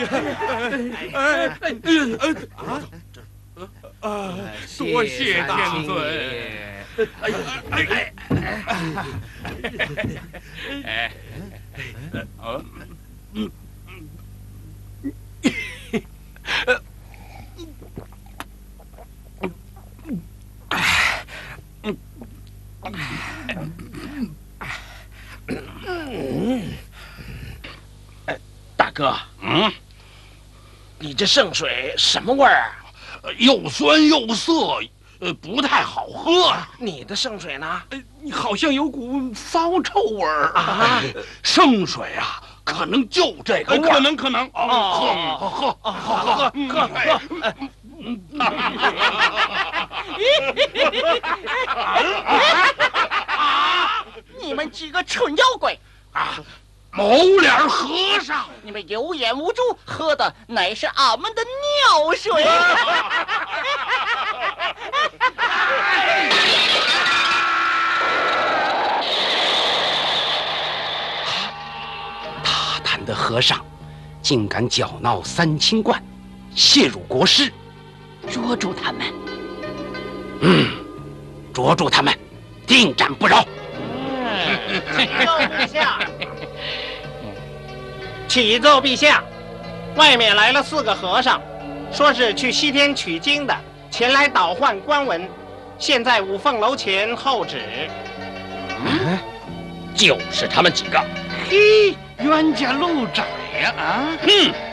多谢天尊。 大哥，你这圣水什么味儿啊？ 又酸又涩，不太好喝。 你的圣水呢？ 好像有股骚臭味儿啊！圣水啊，可能就这个味儿。可能。喝。 你们几个蠢妖怪啊！毛脸和尚， 你们有眼无珠，喝的乃是俺们的尿水。 大胆的和尚，竟敢搅闹三清观，亵渎国师， 捉住他们！ 捉住他们，定斩不饶！ 陛下，启奏陛下，外面来了4个和尚，说是去西天取经的，前来倒换官文，现在五凤楼前候旨。 就是他们几个。 嘿，冤家路窄呀！